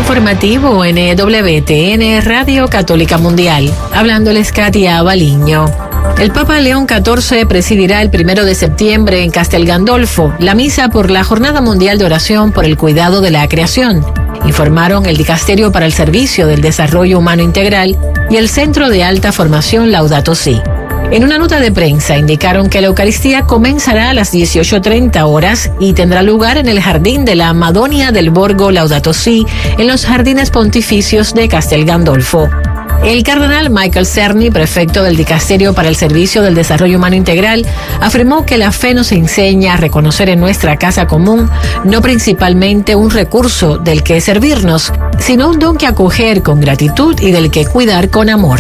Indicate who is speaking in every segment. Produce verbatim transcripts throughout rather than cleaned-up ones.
Speaker 1: Informativo N W T N Radio Católica Mundial. Hablándoles Katia Baliño. El Papa León catorce presidirá el primero de septiembre en Castel Gandolfo la misa por la Jornada Mundial de Oración por el Cuidado de la Creación, informaron el Dicasterio para el Servicio del Desarrollo Humano Integral y el Centro de Alta Formación Laudato Si. En una nota de prensa indicaron que la Eucaristía comenzará a las dieciocho treinta horas y tendrá lugar en el Jardín de la Madonia del Borgo Laudato Si, en los Jardines Pontificios de Castel Gandolfo. El cardenal Michael Cerny, prefecto del Dicasterio para el Servicio del Desarrollo Humano Integral, afirmó que la fe nos enseña a reconocer en nuestra casa común no principalmente un recurso del que servirnos, sino un don que acoger con gratitud y del que cuidar con amor.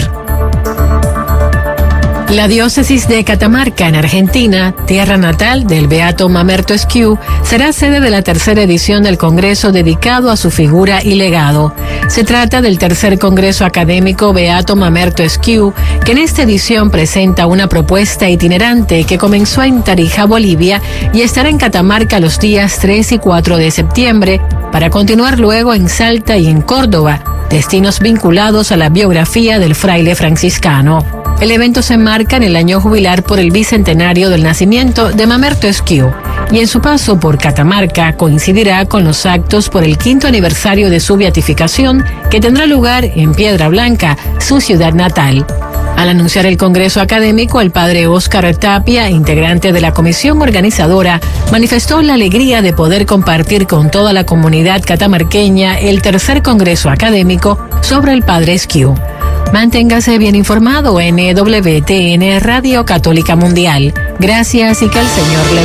Speaker 1: La diócesis de Catamarca, en Argentina, tierra natal del beato Mamerto Esquiú, será sede de la tercera edición del congreso dedicado a su figura y legado. Se trata del tercer congreso académico Beato Mamerto Esquiú, que en esta edición presenta una propuesta itinerante que comenzó en Tarija, Bolivia, y estará en Catamarca los días tres y cuatro de septiembre, para continuar luego en Salta y en Córdoba, destinos vinculados a la biografía del fraile franciscano. El evento se enmarca en el año jubilar por el bicentenario del nacimiento de Mamerto Esquiú, y en su paso por Catamarca coincidirá con los actos por el quinto aniversario de su beatificación, que tendrá lugar en Piedra Blanca, su ciudad natal. Al anunciar el congreso académico, el padre Óscar Tapia, integrante de la comisión organizadora, manifestó la alegría de poder compartir con toda la comunidad catamarqueña el tercer congreso académico sobre el padre Esquiú. Manténgase bien informado en N W T N Radio Católica Mundial. Gracias y que el Señor le bendiga.